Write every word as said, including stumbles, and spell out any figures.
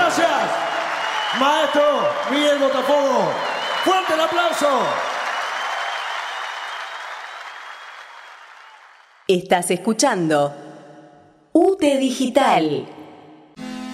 gracias. Maestro Miguel Botafogo. ¡Fuerte el aplauso! Estás escuchando U T E Digital.